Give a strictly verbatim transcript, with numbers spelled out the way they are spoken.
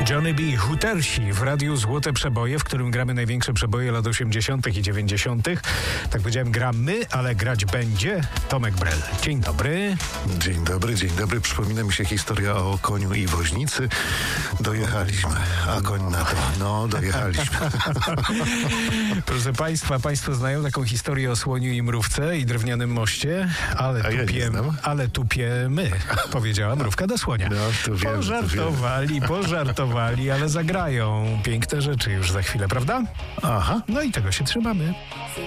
Johnny B. Hootersi w radiu Złote Przeboje, w którym gramy największe przeboje lat osiemdziesiątych i dziewięćdziesiątych. Tak powiedziałem, gramy, ale grać będzie Tomek Brel. Dzień dobry. Dzień dobry, dzień dobry. Przypomina mi się historia o koniu i woźnicy. Dojechaliśmy, a koń na to. No, dojechaliśmy. Proszę Państwa, Państwo znają taką historię o słoniu i mrówce i drewnianym moście, ale A ja nie tupie, znam. ale tupiemy, powiedziała mrówka do słonia. No, to wiem, pożartowali, pożartowali, ale zagrają piękne rzeczy już za chwilę, prawda? Aha. No i tego się trzymamy.